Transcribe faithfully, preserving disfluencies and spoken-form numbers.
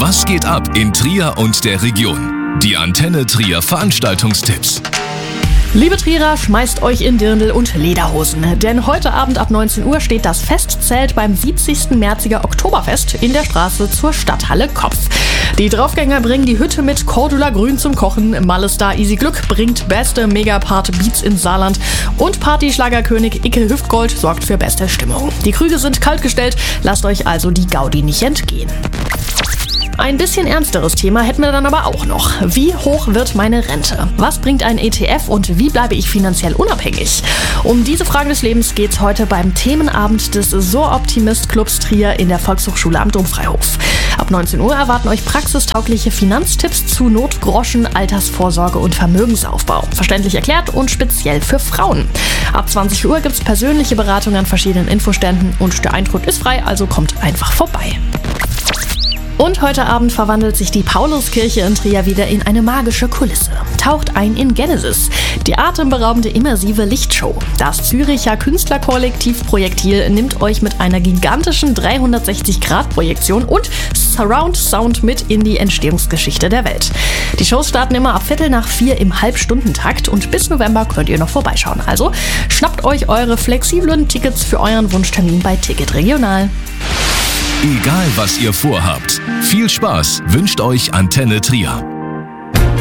Was geht ab in Trier und der Region? Die Antenne Trier Veranstaltungstipps. Liebe Trierer, schmeißt euch in Dirndl und Lederhosen, denn heute Abend ab neunzehn Uhr steht das Festzelt beim siebzigsten Märziger Oktoberfest in der Straße zur Stadthalle Kopf. Die Draufgänger bringen die Hütte mit Cordula Grün zum Kochen, Malestar Easy Glück bringt beste Megapart Beats ins Saarland und Partyschlagerkönig Icke Hüftgold sorgt für beste Stimmung. Die Krüge sind kaltgestellt, lasst euch also die Gaudi nicht entgehen. Ein bisschen ernsteres Thema hätten wir dann aber auch noch. Wie hoch wird meine Rente? Was bringt ein E T F und wie bleibe ich finanziell unabhängig? Um diese Fragen des Lebens geht's heute beim Themenabend des So-Optimist Clubs Trier in der Volkshochschule am Domfreihof. Ab neunzehn Uhr erwarten euch praxistaugliche Finanztipps zu Notgroschen, Altersvorsorge und Vermögensaufbau. Verständlich erklärt und speziell für Frauen. Ab zwanzig Uhr gibt's persönliche Beratung an verschiedenen Infoständen und der Eintritt ist frei, also kommt einfach vorbei. Und heute Abend verwandelt sich die Pauluskirche in Trier wieder in eine magische Kulisse. Taucht ein in Genesis, die atemberaubende immersive Lichtshow. Das Züricher Künstlerkollektiv Projektil nimmt euch mit einer gigantischen dreihundertsechzig Grad Projektion und Surround Sound mit in die Entstehungsgeschichte der Welt. Die Shows starten immer ab Viertel nach vier im Halbstundentakt und bis November könnt ihr noch vorbeischauen. Also schnappt euch eure flexiblen Tickets für euren Wunschtermin bei Ticket Regional. Egal was ihr vorhabt, viel Spaß wünscht euch Antenne Trier.